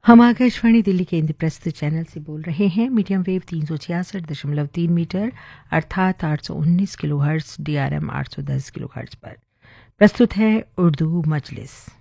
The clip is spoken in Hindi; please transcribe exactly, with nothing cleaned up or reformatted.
हम आकाशवाणी दिल्ली के इंद्रप्रस्थ चैनल से बोल रहे हैं। मीडियम वेव तीन सौ छियासठ दशमलव तीन मीटर अर्थात आठ सौ उन्नीस kilo hertz, D R M आठ सौ दस किलो हर्ट्ज पर प्रस्तुत है उर्दू मजलिस।